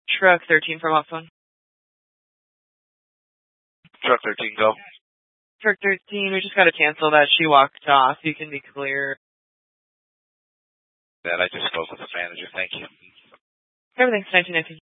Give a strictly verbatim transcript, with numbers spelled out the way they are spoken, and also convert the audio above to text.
Truck thirteen from Upphone. Truck thirteen, go. Truck thirteen, we just got to cancel that. She walked off. You can be clear. That I just spoke with the manager. Thank you. Everything's nineteen nineteen.